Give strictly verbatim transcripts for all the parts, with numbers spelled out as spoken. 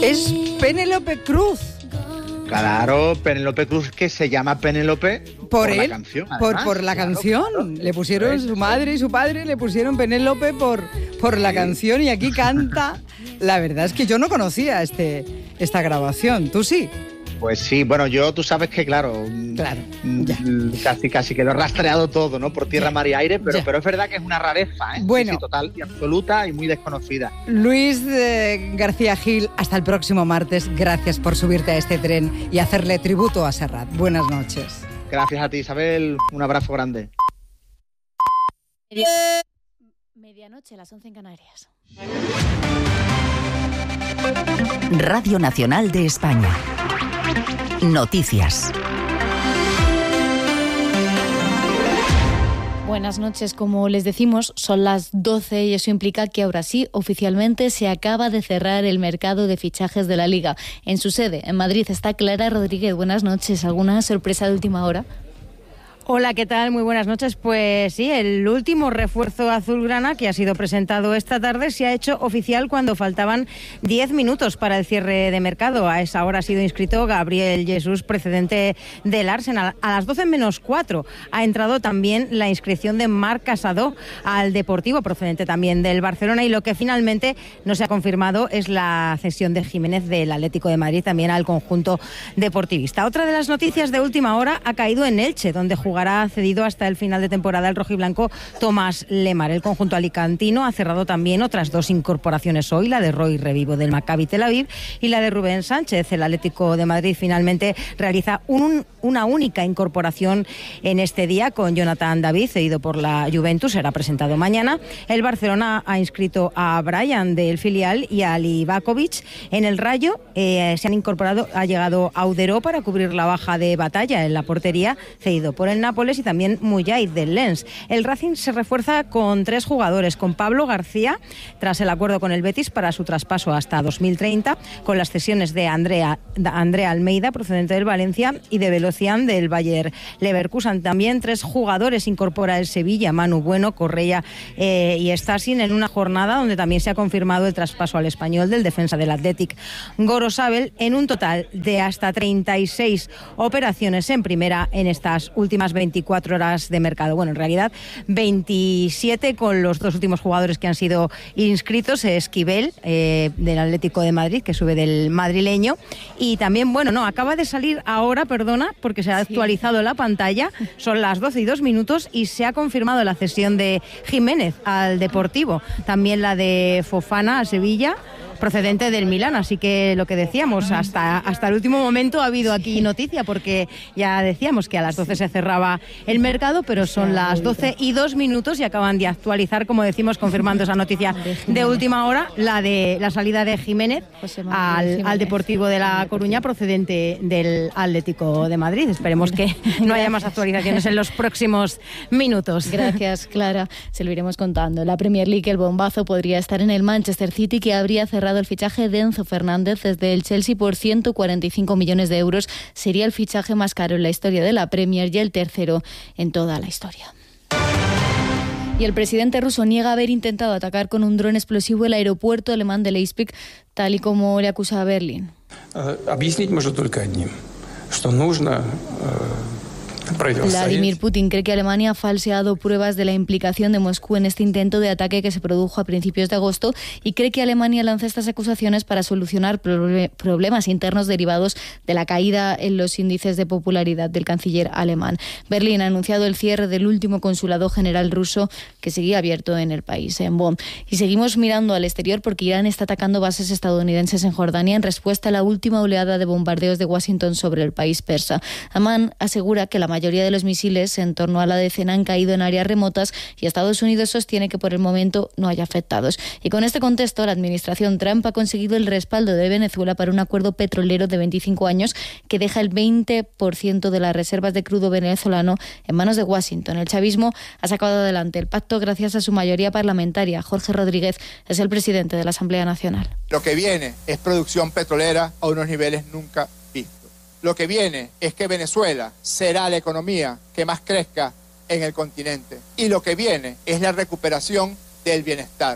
Es Penélope Cruz. Claro, Penélope Cruz, que se llama Penélope por, por él, la canción. Por, Además, por la claro, canción. claro. Le pusieron, su madre y su padre le pusieron Penélope por, por la canción, y aquí canta. La verdad es que yo no conocía este, esta grabación. ¿Tú sí? Pues sí, bueno, yo, tú sabes que, claro, claro ya. casi casi que lo he rastreado todo, ¿no? Por tierra, mar y aire, pero, pero es verdad que es una rareza, ¿eh? Bueno. Sí, sí, total y absoluta y muy desconocida. Luis eh, García Gil, hasta el próximo martes. Gracias por subirte a este tren y hacerle tributo a Serrat. Buenas noches. Gracias a ti, Isabel. Un abrazo grande. Medianoche, las once en Canarias. Radio Nacional de España. Noticias. Buenas noches, como les decimos, son las doce y eso implica que ahora sí, oficialmente se acaba de cerrar el mercado de fichajes de la Liga. En su sede, en Madrid, está Clara Rodríguez. Buenas noches. ¿Alguna sorpresa de última hora? Hola, ¿qué tal? Muy buenas noches. Pues sí, el último refuerzo azulgrana que ha sido presentado esta tarde se ha hecho oficial cuando faltaban diez minutos para el cierre de mercado. A esa hora ha sido inscrito Gabriel Jesús, procedente del Arsenal. A las doce menos cuatro ha entrado también la inscripción de Marc Casado al Deportivo, procedente también del Barcelona, y lo que finalmente no se ha confirmado es la cesión de Jiménez del Atlético de Madrid también al conjunto deportivista. Otra de las noticias de última hora ha caído en Elche, donde jugará cedido hasta el final de temporada el rojiblanco Tomás Lemar. El conjunto alicantino ha cerrado también otras dos incorporaciones hoy, la de Roy Revivo del Maccabi Tel Aviv y la de Rubén Sánchez. El Atlético de Madrid finalmente realiza un, una única incorporación en este día con Jonathan David, cedido por la Juventus, será presentado mañana. El Barcelona ha inscrito a Brian del filial y a Ali Bakovic. En el Rayo eh, se han incorporado, ha llegado Auderó para cubrir la baja de Batalla en la portería, cedido por el Nápoles, y también Muyay del Lens. El Racing se refuerza con tres jugadores, con Pablo García, tras el acuerdo con el Betis para su traspaso hasta dos mil treinta, con las cesiones de Andrea, de Andrea Almeida, procedente del Valencia, y de Velocian del Bayer Leverkusen. También tres jugadores incorpora el Sevilla, Manu Bueno, Correa eh, y Stasin, en una jornada donde también se ha confirmado el traspaso al español del defensa del Athletic, Gorosabel, en un total de hasta treinta y seis operaciones en primera en estas últimas veinticuatro horas de mercado. Bueno, en realidad veintisiete, con los dos últimos jugadores que han sido inscritos, Esquivel eh, del Atlético de Madrid, que sube del madrileño, y también, bueno, no, acaba de salir ahora, perdona, porque se ha actualizado sí. la pantalla, son las doce y dos minutos y se ha confirmado la cesión de Jiménez al Deportivo, también la de Fofana al Sevilla, procedente del Milán, así que lo que decíamos, hasta, hasta el último momento ha habido aquí noticia, porque ya decíamos que a las doce se cerraba el mercado, pero son las doce y dos minutos y acaban de actualizar, como decimos, confirmando esa noticia de última hora, la de la salida de Jiménez al, al Deportivo de La Coruña, procedente del Atlético de Madrid. Esperemos que no haya más actualizaciones en los próximos minutos. Gracias, Clara. Se lo iremos contando. La Premier League, el bombazo podría estar en el Manchester City, que habría cerrado el fichaje de Enzo Fernández desde el Chelsea por ciento cuarenta y cinco millones de euros. Sería el fichaje más caro en la historia de la Premier y el tercero en toda la historia. Y el presidente ruso niega haber intentado atacar con un dron explosivo el aeropuerto alemán de Leipzig, tal y como le acusa a Berlín. Объяснить можно только одним, что нужно Vladimir Putin cree que Alemania ha falseado pruebas de la implicación de Moscú en este intento de ataque que se produjo a principios de agosto, y cree que Alemania lanza estas acusaciones para solucionar proble- problemas internos derivados de la caída en los índices de popularidad del canciller alemán. Berlín ha anunciado el cierre del último consulado general ruso, que seguía abierto en el país, en Bonn. Y seguimos mirando al exterior porque Irán está atacando bases estadounidenses en Jordania en respuesta a la última oleada de bombardeos de Washington sobre el país persa. Amán asegura que la mayoría de los misiles, en torno a la decena, han caído en áreas remotas, y Estados Unidos sostiene que por el momento no hay afectados. Y con este contexto, la administración Trump ha conseguido el respaldo de Venezuela para un acuerdo petrolero de veinticinco años que deja el veinte por ciento de las reservas de crudo venezolano en manos de Washington. El chavismo ha sacado adelante el pacto gracias a su mayoría parlamentaria. Jorge Rodríguez es el presidente de la Asamblea Nacional. Lo que viene es producción petrolera a unos niveles nunca vistos. Lo que viene es que Venezuela será la economía que más crezca en el continente. Y lo que viene es la recuperación del bienestar.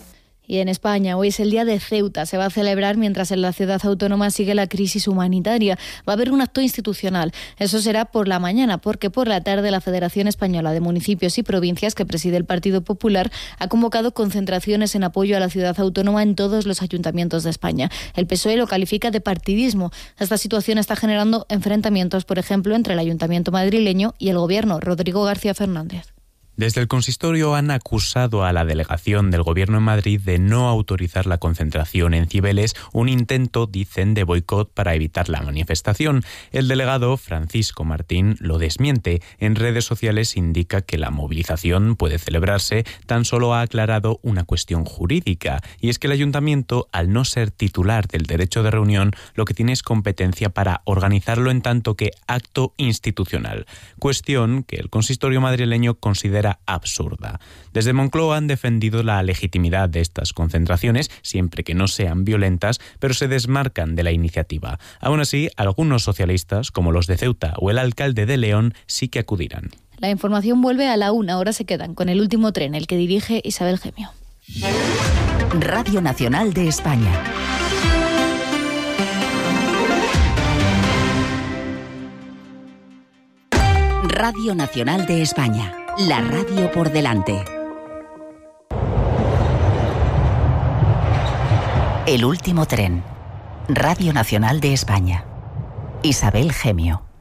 Y en España, hoy es el día de Ceuta. Se va a celebrar mientras en la ciudad autónoma sigue la crisis humanitaria. Va a haber un acto institucional. Eso será por la mañana, porque por la tarde la Federación Española de Municipios y Provincias, que preside el Partido Popular, ha convocado concentraciones en apoyo a la ciudad autónoma en todos los ayuntamientos de España. El P S O E lo califica de partidismo. Esta situación está generando enfrentamientos, por ejemplo, entre el Ayuntamiento madrileño y el Gobierno. Rodrigo García Fernández. Desde el consistorio han acusado a la delegación del Gobierno en Madrid de no autorizar la concentración en Cibeles, un intento, dicen, de boicot para evitar la manifestación. El delegado, Francisco Martín, lo desmiente. En redes sociales indica que la movilización puede celebrarse, tan solo ha aclarado una cuestión jurídica, y es que el ayuntamiento, al no ser titular del derecho de reunión, lo que tiene es competencia para organizarlo en tanto que acto institucional. Cuestión que el consistorio madrileño considera absurda. Desde Moncloa han defendido la legitimidad de estas concentraciones, siempre que no sean violentas, pero se desmarcan de la iniciativa. Aún así, algunos socialistas, como los de Ceuta o el alcalde de León, sí que acudirán. La información vuelve a la una. Ahora se quedan con el último tren, el que dirige Isabel Gemio. Radio Nacional de España. Radio Nacional de España. La radio por delante. El último tren. Radio Nacional de España. Isabel Gemio.